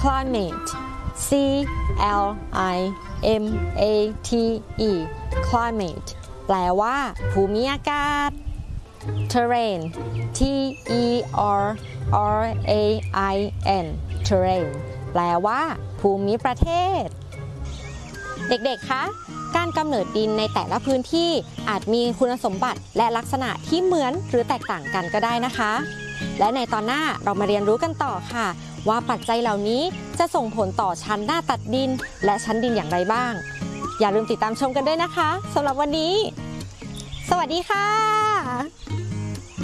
climate C-L-I-M-A-T-E climate แปลว่าภูมิอากาศ terrain T-E-R-R-A-I-N terrain แปลว่าภูมิประเทศเด็กๆ คะการกำเนิดดินในแต่ละพื้นที่อาจมีคุณสมบัติและลักษณะที่เหมือนหรือแตกต่างกันก็ได้นะคะและในตอนหน้าเรามาเรียนรู้กันต่อค่ะว่าปัจจัยเหล่านี้จะส่งผลต่อชั้นหน้าตัดดินและชั้นดินอย่างไรบ้างอย่าลืมติดตามชมกันด้วยนะคะสำหรับวันนี้สวัสดีค่ะ